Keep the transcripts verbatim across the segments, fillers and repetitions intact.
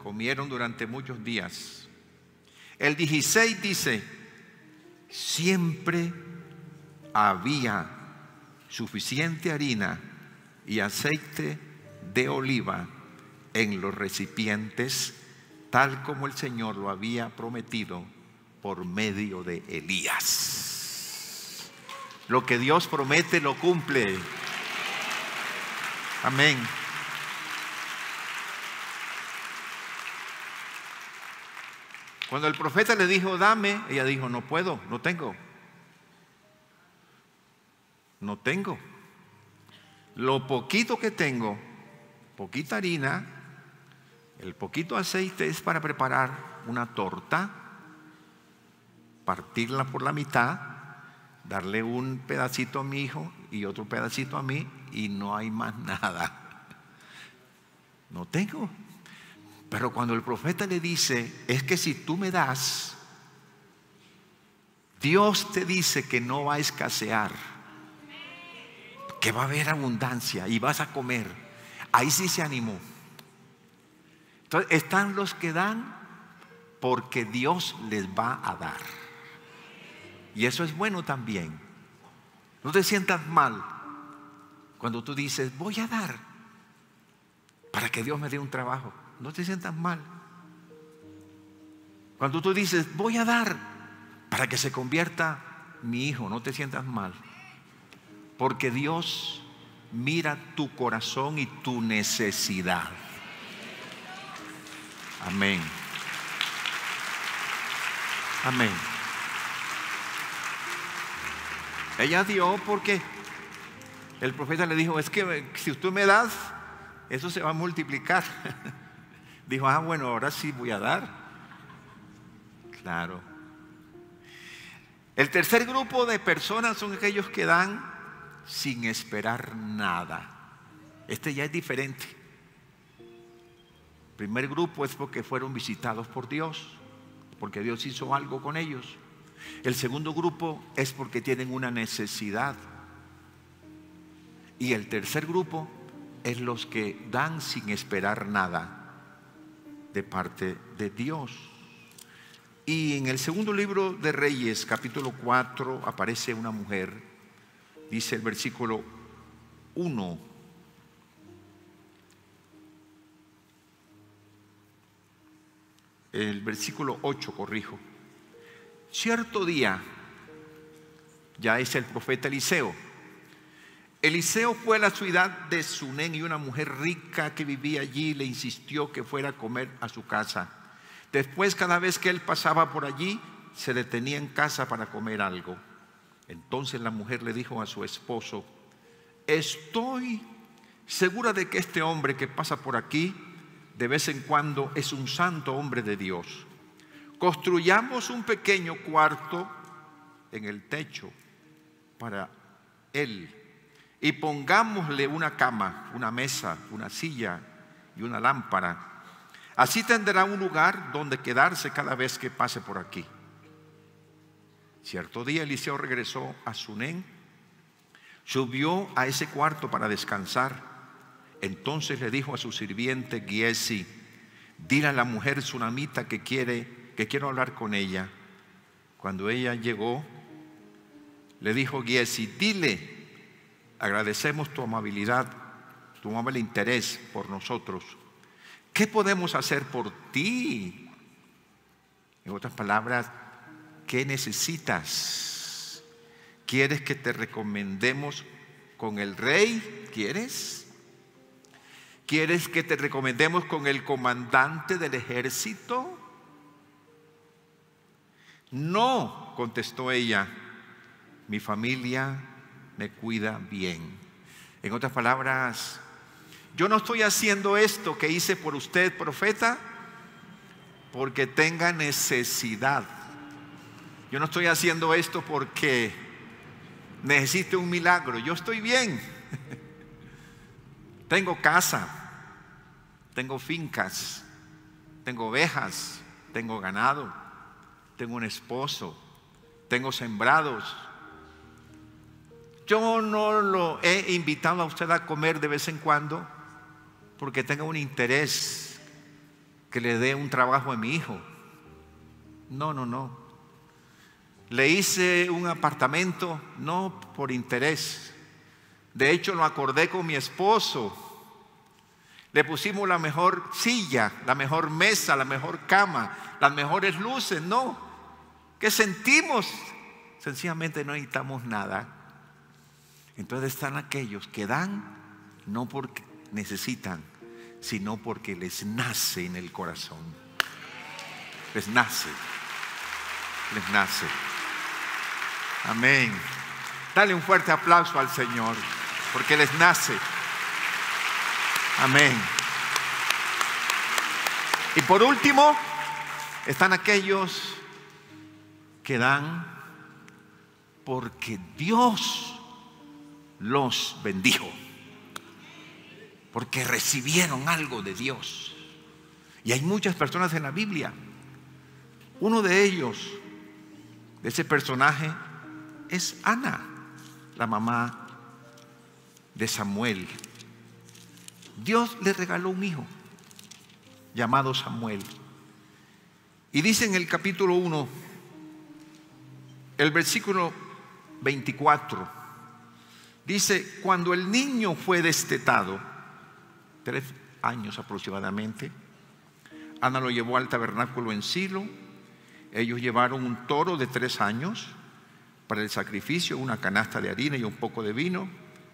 comieron durante muchos días. El dieciséis dice: siempre había suficiente harina y aceite de oliva en los recipientes, tal como el Señor lo había prometido por medio de Elías. Lo que Dios promete lo cumple. Amén. Cuando el profeta le dijo: dame, ella dijo: no puedo, no tengo. No tengo. Lo poquito que tengo, poquita harina, el poquito aceite es para preparar una torta, partirla por la mitad, darle un pedacito a mi hijo y otro pedacito a mí, y no hay más nada. No tengo. Pero cuando el profeta le dice: es que si tú me das, Dios te dice que no va a escasear, que va a haber abundancia y vas a comer. Ahí sí se animó. Entonces están los que dan porque Dios les va a dar. Y eso es bueno también. No te sientas mal cuando tú dices: voy a dar para que Dios me dé un trabajo. No te sientas mal cuando tú dices: voy a dar para que se convierta mi hijo. No te sientas mal, porque Dios mira tu corazón y tu necesidad. Amén. Amén. Ella dio porque el profeta le dijo: es que si tú me das, eso se va a multiplicar. Dijo: ah, bueno, ahora sí voy a dar. Claro. El tercer grupo de personas son aquellos que dan sin esperar nada. Este ya es diferente. El primer grupo es porque fueron visitados por Dios, porque Dios hizo algo con ellos. El segundo grupo es porque tienen una necesidad. Y el tercer grupo es los que dan sin esperar nada de parte de Dios. Y en el segundo libro de Reyes, capítulo cuatro, aparece una mujer. Dice el versículo uno: el versículo ocho, corrijo. Cierto día, ya es el profeta Eliseo. Eliseo fue a la ciudad de Sunén y una mujer rica que vivía allí le insistió que fuera a comer a su casa. Después, cada vez que él pasaba por allí, se detenía en casa para comer algo. Entonces la mujer le dijo a su esposo: estoy segura de que este hombre que pasa por aquí de vez en cuando es un santo hombre de Dios. Construyamos un pequeño cuarto en el techo para él y pongámosle una cama, una mesa, una silla y una lámpara. Así tendrá un lugar donde quedarse cada vez que pase por aquí. Cierto día Eliseo regresó a Sunén, subió a ese cuarto para descansar. Entonces le dijo a su sirviente Giesi: dile a la mujer sunamita que quiere, que quiero hablar con ella. Cuando ella llegó, le dijo Giesi: dile, agradecemos tu amabilidad, tu amable interés por nosotros. ¿Qué podemos hacer por ti? En otras palabras, ¿qué necesitas? ¿Quieres que te recomendemos con el rey? ¿Quieres? ¿Quieres que te recomendemos con el comandante del ejército? No, contestó ella, mi familia me cuida bien. En otras palabras, yo no estoy haciendo esto que hice por usted, profeta, porque tenga necesidad. Yo no estoy haciendo esto porque necesite un milagro. Yo estoy bien. Tengo casa, tengo fincas, tengo ovejas, tengo ganado, tengo un esposo, tengo sembrados. Yo no lo he invitado a usted a comer de vez en cuando porque tenga un interés que le dé un trabajo a mi hijo. No, no, no. Le hice un apartamento, no por interés. De hecho, lo acordé con mi esposo. Le pusimos la mejor silla, la mejor mesa, la mejor cama, las mejores luces. No. ¿Qué sentimos? Sencillamente no necesitamos nada. Entonces están aquellos que dan no porque necesitan, sino porque les nace en el corazón. Les nace. Les nace. Amén. Dale un fuerte aplauso al Señor, porque les nace. Amén. Y por último, están aquellos que dan porque Dios los bendijo, porque recibieron algo de Dios. Y hay muchas personas en la Biblia. Uno de ellos, de ese personaje, es Ana, la mamá de Samuel. Dios le regaló un hijo llamado Samuel. Y dice en el capítulo uno, el versículo veinticuatro, dice: cuando el niño fue destetado, tres años aproximadamente, Ana lo llevó al tabernáculo en Silo. Ellos llevaron un toro de tres años para el sacrificio, una canasta de harina y un poco de vino.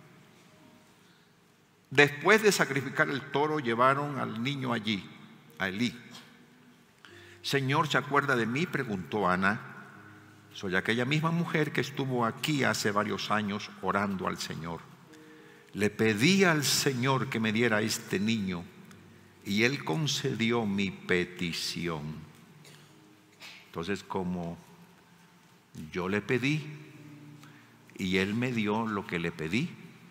Después de sacrificar el toro, llevaron al niño allí, a Elí. Señor, ¿se acuerda de mí?, preguntó Ana. Soy aquella misma mujer que estuvo aquí hace varios años orando al Señor. Le pedí al Señor que me diera este niño y Él concedió mi petición. Entonces, como yo le pedí y Él me dio lo que le pedí,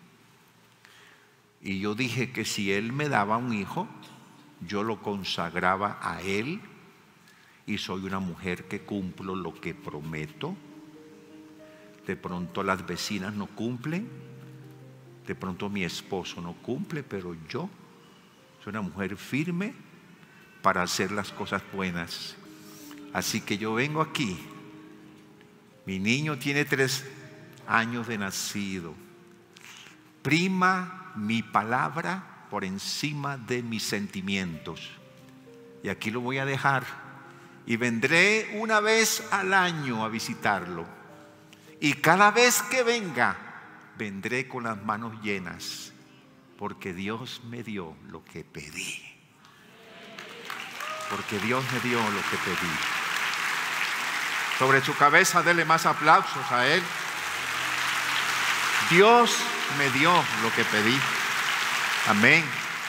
y yo dije que si Él me daba un hijo, yo lo consagraba a Él, y soy una mujer que cumplo lo que prometo. De pronto las vecinas no cumplen, de pronto mi esposo no cumple, pero yo soy una mujer firme para hacer las cosas buenas. Así que yo vengo aquí. Mi niño tiene tres años de nacido. Prima mi palabra por encima de mis sentimientos. Y aquí lo voy a dejar. Y vendré una vez al año a visitarlo. Y cada vez que venga, vendré con las manos llenas, porque Dios me dio lo que pedí. Porque Dios me dio lo que pedí. Sobre su cabeza, dele más aplausos a Él. Dios me dio lo que pedí. Amén.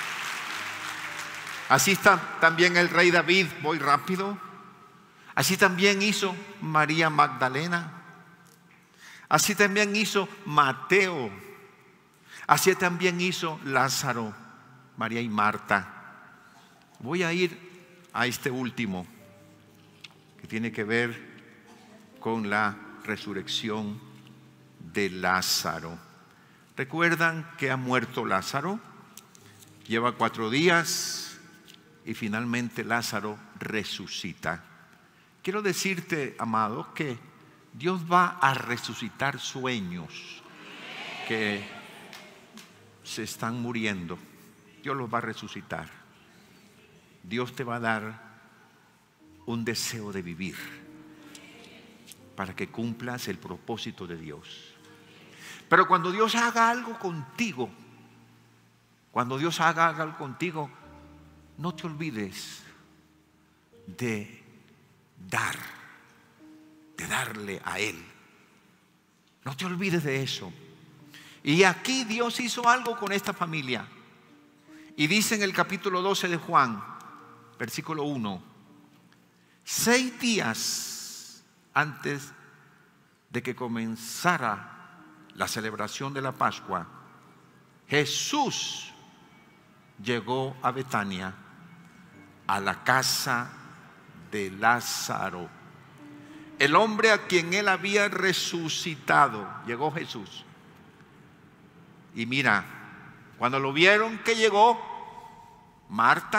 Así está también el rey David. Voy rápido. Así también hizo María Magdalena. Así también hizo Mateo. Así también hizo Lázaro, María y Marta. Voy a ir a este último, que tiene que ver con la resurrección de Lázaro. ¿Recuerdan que ha muerto Lázaro? Lleva cuatro días y finalmente Lázaro resucita. Quiero decirte, amado, que Dios va a resucitar sueños que se están muriendo. Dios los va a resucitar. Dios te va a dar un deseo de vivir para que cumplas el propósito de Dios. Pero cuando Dios haga algo contigo, cuando Dios haga algo contigo, no te olvides de dar, de darle a Él. No te olvides de eso. Y aquí Dios hizo algo con esta familia. Y dice en el capítulo doce de Juan, versículo uno: seis días antes de que comenzara la celebración de la Pascua, Jesús llegó a Betania, a la casa de Lázaro, el hombre a quien él había resucitado. Llegó Jesús. Y mira, cuando lo vieron que llegó, Marta